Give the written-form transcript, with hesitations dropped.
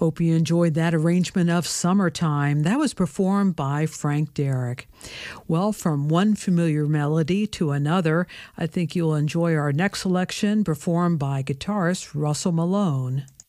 Hope you enjoyed that arrangement of Summertime. That was performed by Frank Derrick. Well, from one familiar melody to another, I think you'll enjoy our next selection performed by guitarist Russell Malone.